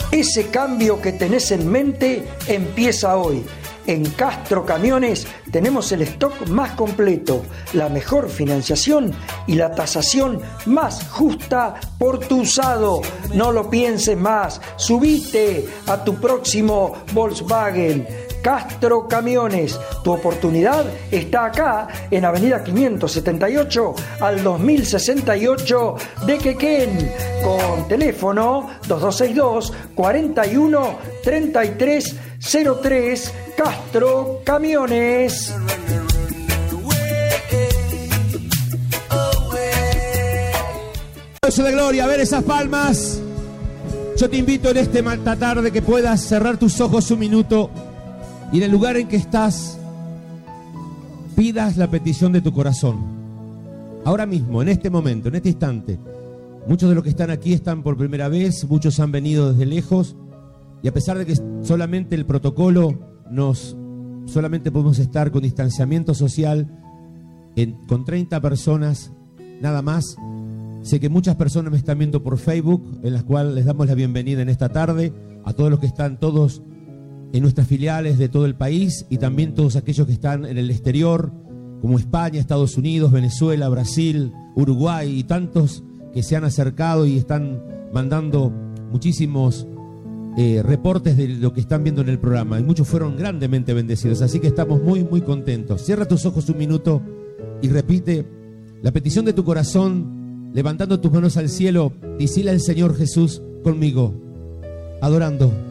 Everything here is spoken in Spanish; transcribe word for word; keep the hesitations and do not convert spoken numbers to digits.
Ese cambio que tenés en mente empieza hoy. En Castro Camiones tenemos el stock más completo, la mejor financiación y la tasación más justa por tu usado. No lo pienses más, subite a tu próximo Volkswagen. Castro Camiones, tu oportunidad está acá en Avenida quinientos setenta y ocho al dos mil sesenta y ocho de Quequén, con teléfono dos dos seis dos, cuarenta y uno, treinta y tres cero tres. Castro Camiones. Eso de gloria, a ver esas palmas. Yo te invito en este esta tarde que puedas cerrar tus ojos un minuto y en el lugar en que estás pidas la petición de tu corazón. Ahora mismo, en este momento, en este instante. Muchos de los que están aquí están por primera vez, muchos han venido desde lejos y a pesar de que solamente el protocolo nos solamente podemos estar con distanciamiento social en, con treinta personas nada más. Sé que muchas personas me están viendo por Facebook, en las cuales les damos la bienvenida en esta tarde a todos los que están todos en nuestras filiales de todo el país y también todos aquellos que están en el exterior, como España, Estados Unidos, Venezuela, Brasil, Uruguay y tantos que se han acercado y están mandando muchísimos eh, reportes de lo que están viendo en el programa y muchos fueron grandemente bendecidos, así que estamos muy muy contentos. Cierra tus ojos un minuto y repite la petición de tu corazón, levantando tus manos al cielo, dicile al Señor Jesús conmigo, adorando.